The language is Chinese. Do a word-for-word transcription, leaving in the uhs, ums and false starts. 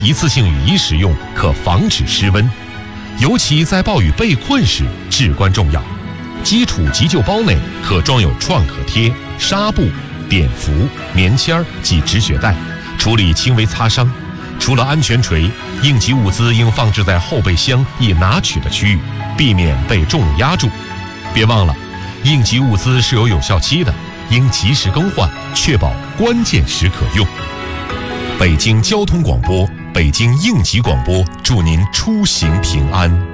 一次性雨衣使用可防止失温，尤其在暴雨被困时至关重要。基础急救包内可装有创可贴、纱布、碘伏、棉签及止血带，处理轻微擦伤。除了安全锤，应急物资应放置在后备箱易拿取的区域，避免被重物压住。别忘了，应急物资是有有效期的，应及时更换，确保关键时可用。北京交通广播、北京应急广播祝您出行平安。